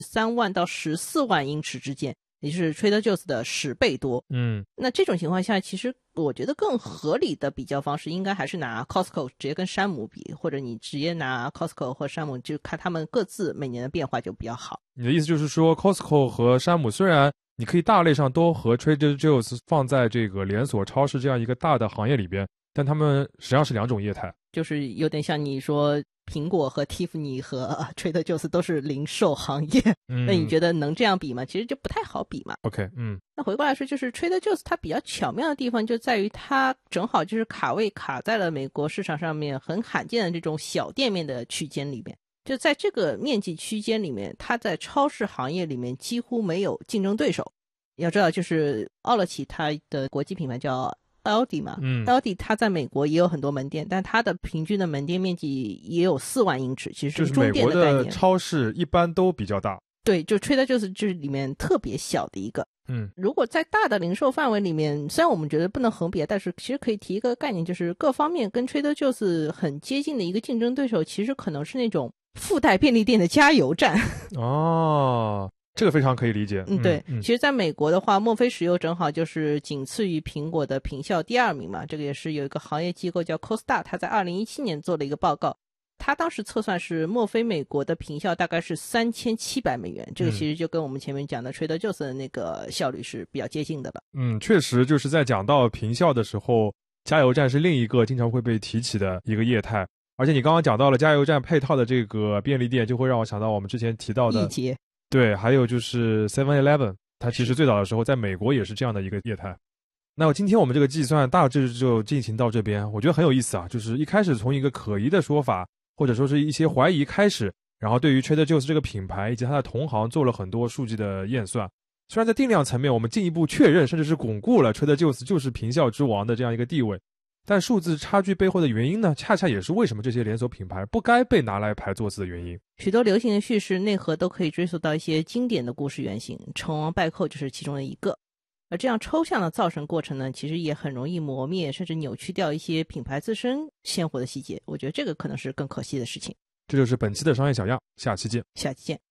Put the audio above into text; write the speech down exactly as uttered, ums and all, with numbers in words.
三万到十四万英尺之间，也就是 Trader Joe's 的十倍多。 嗯， 那这种情况下，其实我觉得更合理的比较方式应该还是拿 Costco 直接跟山姆比，或者你直接拿 Costco 或山姆，就看他们各自每年的变化就比较好。 你的意思就是说 Costco 和山姆虽然你可以大类上都和 Trader Joe's 放在这个连锁超市这样一个大的行业里边，但他们实际上是两种业态， 就是有点像你说苹果和 Tiffany 和 Trader Joe's 都是零售行业， 嗯， 那你觉得能这样比吗？其实就不太好比嘛。 OK， 嗯， 那回过来说，就是 Trader Joe's 它比较巧妙的地方就在于它正好就是卡位卡在了美国市场上面很罕见的这种小店面的区间里面，就在这个面积区间里面，它在超市行业里面几乎没有竞争对手。要知道就是奥乐奇它的国际品牌叫 L D 嘛， 嗯 L D 它在美国也有很多门店，但它的平均的门店面积也有四万英尺，其实就是中美国的店的概念。 超市一般都比较大， 对，就 Trader Joe's 就是里面特别小的一个。 嗯， 如果在大的零售范围里面，虽然我们觉得不能横比，但是其实可以提一个概念，就是各方面跟 Trader Joe's 很接近的一个竞争对手，其实可能是那种附带便利店的加油站。 哦，这个非常可以理解。 嗯，对， 嗯， 其实在美国的话，墨菲石油正好就是仅次于苹果的平效第二名嘛，这个也是有一个行业机构叫 Costa， 他在二零一七年做了一个报告，他当时测算是墨菲美国的平效大概是三千七百美元，这个其实就跟我们前面讲的 Trader Joe's 的那个效率是比较接近的了。 嗯，确实就是在讲到平效的时候，加油站是另一个经常会被提起的一个业态。而且你刚刚讲到了加油站配套的这个便利店，就会让我想到我们之前提到的易捷， 对，还有就是 seven eleven， 它其实最早的时候在美国也是这样的一个业态。那今天我们这个计算大致就进行到这边，我觉得很有意思啊，就是一开始从一个可疑的说法，或者说是一些怀疑开始，然后对于 Trader Joe's 这个品牌以及它的同行做了很多数据的验算。虽然在定量层面我们进一步确认甚至是巩固了 Trader Joe's 就是平效之王的这样一个地位，但数字差距背后的原因呢，恰恰也是为什么这些连锁品牌不该被拿来排座次的原因。 许多流行的叙事内核都可以追溯到一些经典的故事原型，成王败寇就是其中的一个。而这样抽象的造成过程呢，其实也很容易磨灭甚至扭曲掉一些品牌自身鲜活的细节，我觉得这个可能是更可惜的事情。 这就是本期的商业小样，下期见。 下期见。